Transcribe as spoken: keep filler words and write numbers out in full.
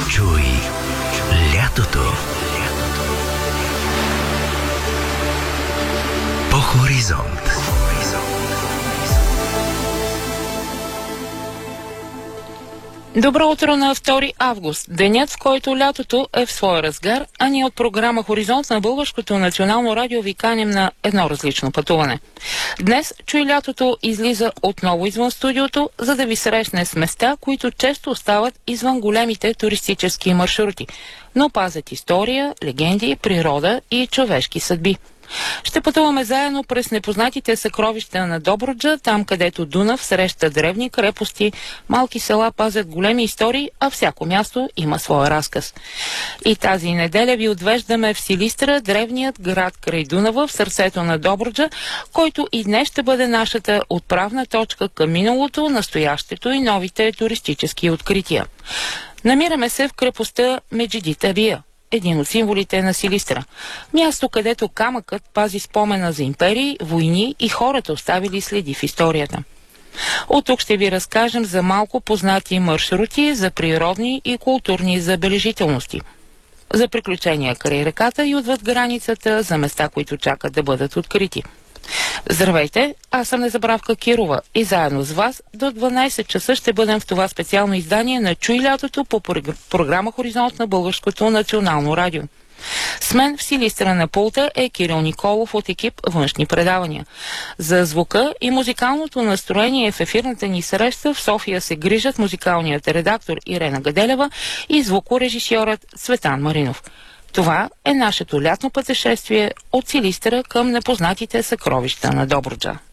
Чуй лятото по Хоризонт. Добро утро на втори август, денят, в който лятото е в своя разгар, а ние от програма Хоризонт на Българското национално радио ви каним на едно различно пътуване. Днес Чуй лятото излиза отново извън студиото, за да ви срещне с места, които често остават извън големите туристически маршрути, но пазят история, легенди, природа и човешки съдби. Ще пътуваме заедно през непознатите съкровища на Добруджа, там където Дунав среща древни крепости, малки села пазят големи истории, а всяко място има своя разказ. И тази неделя ви отвеждаме в Силистра, древният град край Дунава, в сърцето на Добруджа, който и днес ще бъде нашата отправна точка към миналото, настоящето и новите туристически открития. Намираме се в крепостта Меджиди Табия, един от символите на Силистра. Място, където камъкът пази спомена за империи, войни и хората, оставили следи в историята. От тук ще ви разкажем за малко познати маршрути, за природни и културни забележителности, за приключения край реката и отвъд границата, за места, които чакат да бъдат открити. Здравейте, аз съм Незабравка Кирова и заедно с вас до дванайсет часа ще бъдем в това специално издание на Чуй лятото по програма Хоризонт на Българското национално радио. С мен в Силистра на пулта е Кирил Николов от екип Външни предавания. За звука и музикалното настроение в ефирната ни среща в София се грижат музикалният редактор Ирена Гаделева и звукорежисьорът Цветан Маринов. Това е нашето лятно пътешествие от Силистра към непознатите съкровища на Добруджа.